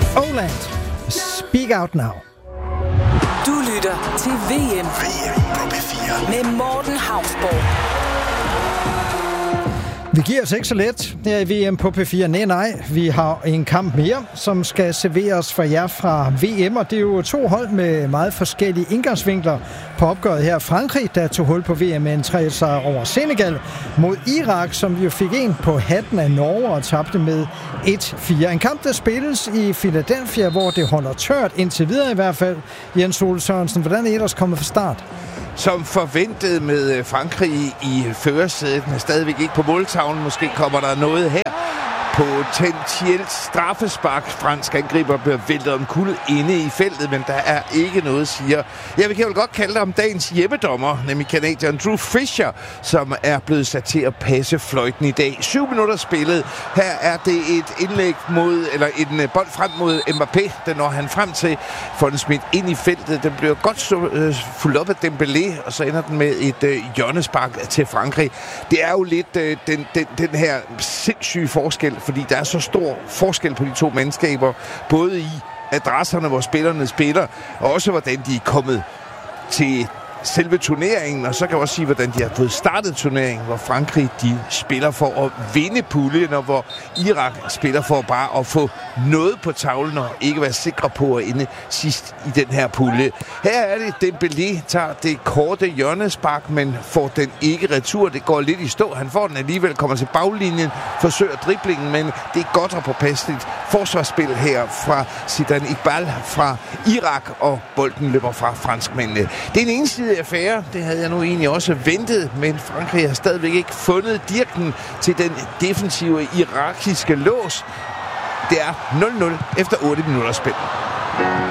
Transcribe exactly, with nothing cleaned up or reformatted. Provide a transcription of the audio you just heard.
Oland, Speak Out Now. Du lytter til V M. V M på P fire. Med Morten Hausborg. Vi giver os ikke så let her i V M på P fire. Nej, nej. Vi har en kamp mere, som skal serveres for jer fra V M. Og det er jo to hold med meget forskellige indgangsvinkler på opgøret her. Frankrig, der tog hul på V M med en tre sejr over Senegal, mod Irak, som vi jo fik en på hatten af Norge og tabte med et fire. En kamp, der spilles i Philadelphia, hvor det holder tørt indtil videre i hvert fald. Jens Ole Sørensen, hvordan er I ellers kommet fra start? Som forventet med Frankrig i førersædet, men stadigvæk ikke på måltavlen. Måske kommer der noget her. Potentielt straffespark. Fransk angriber bliver væltet omkuld inde i feltet, men der er ikke noget, siger. Jeg vil vel godt kalde det om dagens hjemmedommer, nemlig canadieren Drew Fisher, som er blevet sat til at passe fløjten i dag. Syv minutter spillet. Her er det et indlæg mod, eller en bold frem mod Mbappé. Den når han frem til, får den smidt ind i feltet. Den bliver godt så, øh, fuldt op af Dembélé, og så ender den med et øh, hjørnespark til Frankrig. Det er jo lidt øh, den, den, den her sindssyge forskel, fordi der er så stor forskel på de to mandskaber, både i adresserne, hvor spillerne spiller, og også hvordan de er kommet til selve turneringen, og så kan jeg også sige, hvordan de har fået startet turneringen, hvor Frankrig, de spiller for at vinde puljen, og hvor Irak spiller for bare at få noget på tavlen, og ikke være sikre på at ende sidst i den her pulje. Her er det, Dembélé tager det korte hjørnespark, men får den ikke retur. Det går lidt i stå. Han får den alligevel, kommer til baglinjen, forsøger driblingen, men det er godt og påpasseligt forsvarsspil her fra Zidane Iqbal fra Irak, og bolden løber fra franskmændene. Det er en ensidig affære, det havde jeg nu egentlig også ventet, men Frankrig har stadigvæk ikke fundet dirken til den defensive irakiske lås. Det er nul nul efter otte minutter spil.